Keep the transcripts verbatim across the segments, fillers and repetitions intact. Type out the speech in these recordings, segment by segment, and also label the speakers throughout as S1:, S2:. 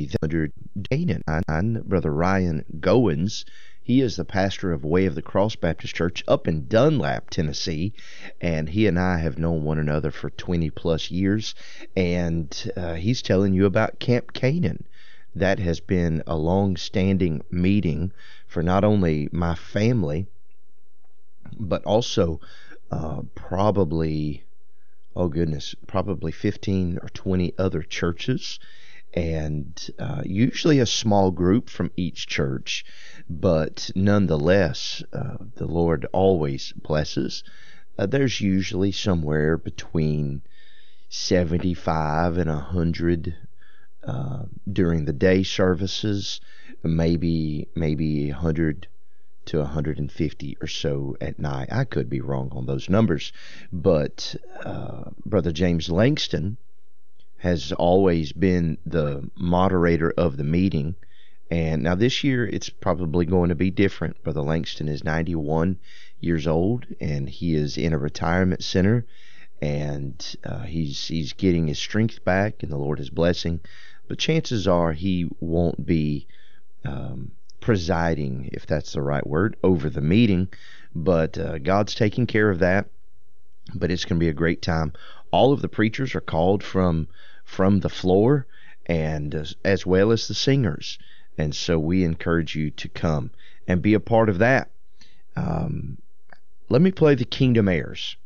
S1: be under Canaan. Brother Ryan Goins, he is the pastor of Way of the Cross Baptist Church up in Dunlap, Tennessee, and he and I have known one another for twenty plus years, and uh, he's telling you about Camp Canaan. That has been a long-standing meeting for not only my family, but also uh, probably, oh goodness, probably fifteen or twenty other churches, and uh, usually a small group from each church, but nonetheless, uh, the Lord always blesses. Uh, there's usually somewhere between seventy-five and one hundred uh, during the day services, maybe maybe one hundred to one hundred fifty or so at night. I could be wrong on those numbers, but uh, Brother James Langston has always been the moderator of the meeting, and now this year it's probably going to be different. Brother Langston is ninety-one years old, and he is in a retirement center, and uh, he's he's getting his strength back, and the Lord is blessing. But chances are he won't be um, presiding, if that's the right word, over the meeting. But uh, God's taking care of that. But it's going to be a great time. All of the preachers are called from from the floor, and uh, as well as the singers. And so we encourage you to come and be a part of that. Um, let me play the Kingdom Heirs.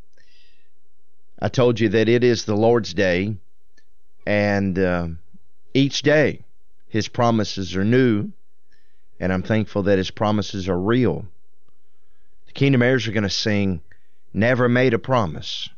S1: I told you that it is the Lord's day, and uh, each day His promises are new, and I'm thankful that His promises are real. The Kingdom Heirs are going to sing, "Never Made a Promise."